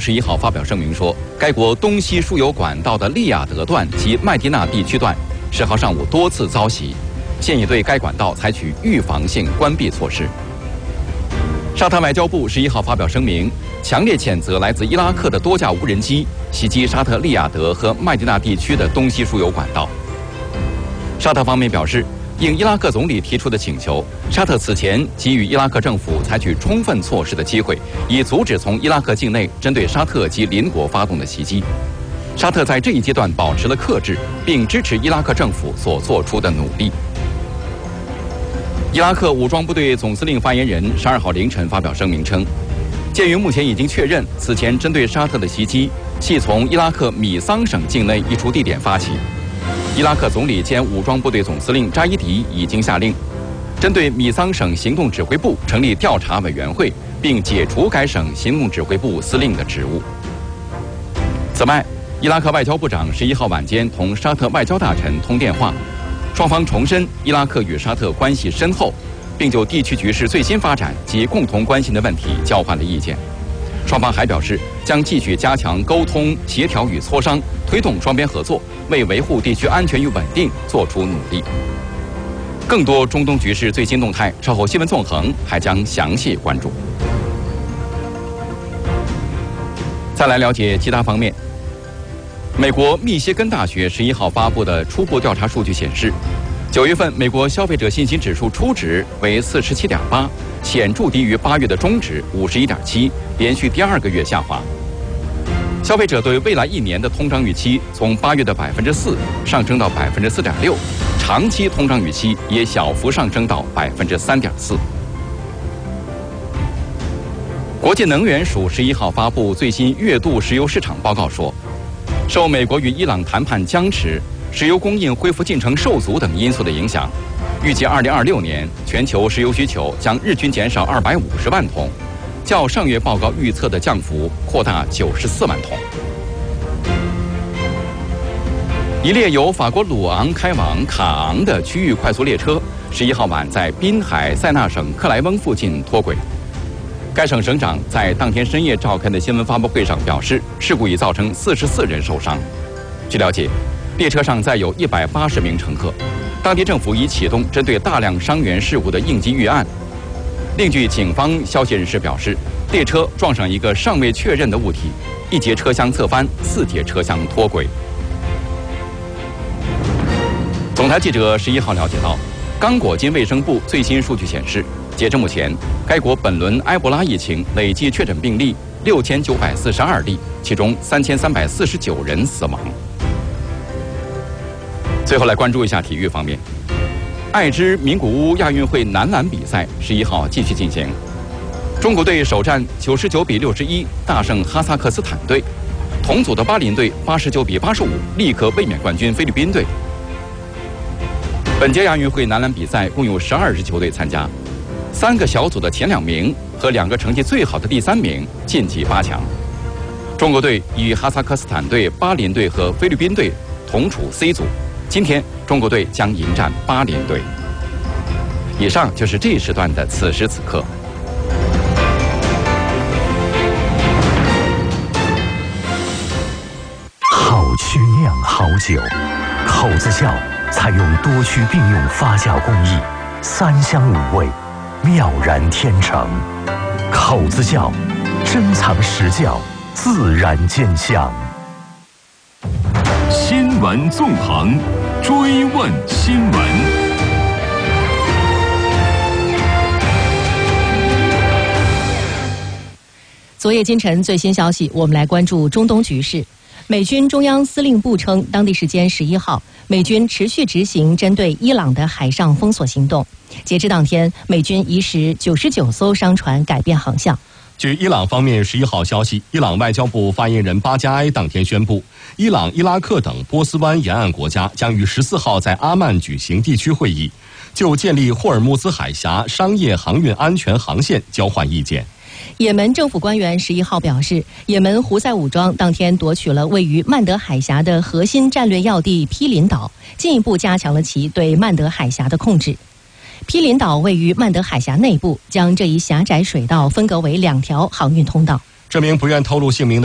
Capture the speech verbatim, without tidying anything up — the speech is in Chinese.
十一号发表声明说，该国东西输油管道的利雅得段及麦地那地区段十号上午多次遭袭，现已对该管道采取预防性关闭措施。沙特外交部十一号发表声明，强烈谴责来自伊拉克的多架无人机袭击沙特利雅得和麦地那地区的东西输油管道。沙特方面表示，应伊拉克总理提出的请求，沙特此前给予伊拉克政府采取充分措施的机会，以阻止从伊拉克境内针对沙特及邻国发动的袭击。沙特在这一阶段保持了克制，并支持伊拉克政府所做出的努力。伊拉克武装部队总司令发言人十二号凌晨发表声明称，鉴于目前已经确认此前针对沙特的袭击系从伊拉克米桑省境内一处地点发起，伊拉克总理兼武装部队总司令扎伊迪已经下令，针对米桑省行动指挥部成立调查委员会，并解除该省行动指挥部司令的职务。此外，伊拉克外交部长十一号晚间同沙特外交大臣通电话，双方重申伊拉克与沙特关系深厚，并就地区局势最新发展及共同关心的问题交换了意见。双方还表示将继续加强沟通、协调与磋商，推动双边合作，为维护地区安全与稳定做出努力。更多中东局势最新动态，稍后新闻纵横还将详细关注。再来了解其他方面。美国密歇根大学十一号发布的初步调查数据显示，九月份美国消费者信心指数初值为四十七点八，显著低于八月的中值五十一点七，连续第二个月下滑。消费者对未来一年的通胀预期从八月的百分之四上升到百分之四点六，长期通胀预期也小幅上升到百分之三点四。国际能源署十一号发布最新月度石油市场报告说，受美国与伊朗谈判僵持、石油供应恢复进程受阻等因素的影响，预计二零二六年全球石油需求将日均减少二百五十万桶，较上月报告预测的降幅扩大九十四万桶。一列由法国鲁昂开往卡昂的区域快速列车，十一号晚在滨海塞纳省克莱翁附近脱轨。该省省长在当天深夜召开的新闻发布会上表示，事故已造成四十四人受伤。据了解，列车上载有一百八十名乘客，当地政府已启动针对大量伤员事故的应急预案。另据警方消息人士表示，列车撞上一个尚未确认的物体，一节车厢侧翻，四节车厢脱轨。总台记者十一号了解到，刚果金卫生部最新数据显示，截至目前，该国本轮埃博拉疫情累计确诊病例六千九百四十二例，其中三千三百四十九人死亡。最后来关注一下体育方面，爱知名古屋亚运会男篮比赛十一号继续进行，中国队首战九十九比六十一大胜哈萨克斯坦队，同组的巴林队八十九比八十五力克卫冕冠军菲律宾队。本届亚运会男篮比赛共有十二支球队参加，三个小组的前两名和两个成绩最好的第三名晋级八强。中国队与哈萨克斯坦队、巴林队和菲律宾队同处 C 组。今天，中国队将迎战巴林队。以上就是这一时段的此时此刻。 好曲酿好酒，口子窖采用多区并用发酵工艺，三香五味，妙然天成。口子窖，珍藏实窖，自然见香。 新闻纵横，追问新闻。 昨夜今晨最新消息，我们来关注中东局势。美军中央司令部称，当地时间十一号，美军持续执行针对伊朗的海上封锁行动。截至当天，美军已使九十九艘商船改变航向。 据伊朗方面十一号消息，伊朗外交部发言人巴加埃当天宣布，伊朗、伊拉克等波斯湾沿岸国家将于十四号在阿曼举行地区会议，就建立霍尔木兹海峡商业航运安全航线交换意见。 也门政府官员十一号表示，也门胡塞武装当天夺取了位于曼德海峡的核心战略要地毗邻岛，进一步加强了其对曼德海峡的控制。毗邻岛位于曼德海峡内部，将这一狭窄水道分隔为两条航运通道。 这名不愿透露姓名的